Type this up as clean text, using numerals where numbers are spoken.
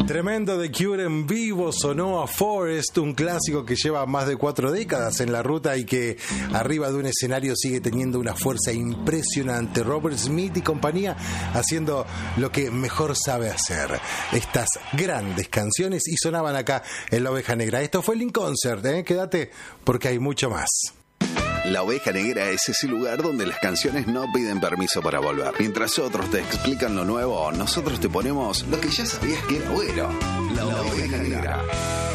Tremendo The Cure en vivo, sonó a Forest, un clásico que lleva más de 4 décadas en la ruta y que arriba de un escenario sigue teniendo una fuerza impresionante. Robert Smith y compañía haciendo lo que mejor sabe hacer, estas grandes canciones, y sonaban acá en La Oveja Negra. Esto fue el In Concert, quédate porque hay mucho más. La Oveja Negra es ese lugar donde las canciones no piden permiso para volver. Mientras otros te explican lo nuevo, nosotros te ponemos lo que ya sabías que era bueno. La Oveja Negra.